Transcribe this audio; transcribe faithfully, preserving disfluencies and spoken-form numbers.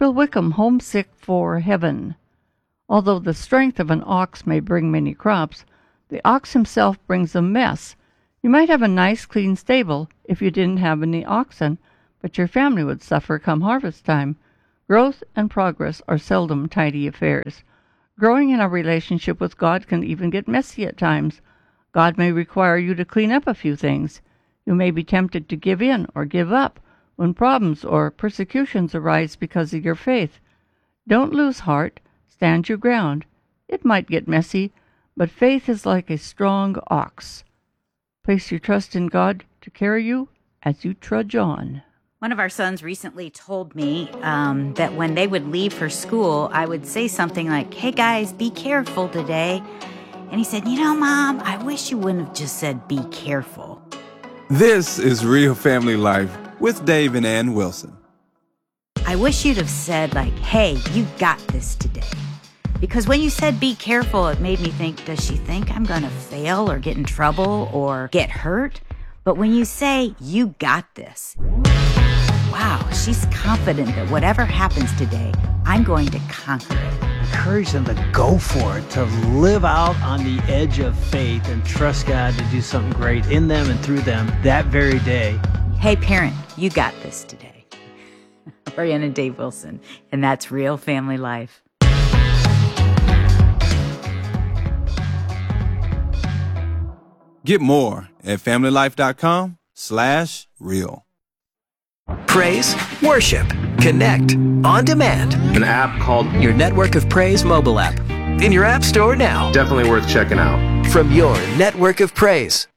Will Wickham homesick for heaven? Although the strength of an ox may bring many crops, the ox himself brings a mess. You might have a nice clean stable if you didn't have any oxen, but your family would suffer come harvest time. Growth and progress are seldom tidy affairs. Growing in a relationship with God can even get messy at times. God may require you to clean up a few things. You may be tempted to give in or give up when problems or persecutions arise because of your faith. Don't lose heart. Stand your ground. It might get messy, but faith is like a strong ox. Place your trust in God to carry you as you trudge on. One of our sons recently told me um, that when they would leave for school, I would say something like, "Hey guys, be careful today." And he said, "You know, Mom, I wish you wouldn't have just said be careful." This is Real Family Life with Dave and Ann Wilson. I wish you'd have said, like, "Hey, you got this today." Because when you said be careful, it made me think, does she think I'm going to fail or get in trouble or get hurt? But when you say, "You got this," wow, she's confident that whatever happens today, I'm going to conquer it. Encourage them to go for it, to live out on the edge of faith and trust God to do something great in them and through them that very day. Hey, parent, you got this today. Brianna and Dave Wilson, and that's Real Family Life. Get more at familylife.com slash real. Praise, worship, connect, on demand. An app called Your Network of Praise mobile app. In your app store now. Definitely worth checking out. From your Network of Praise.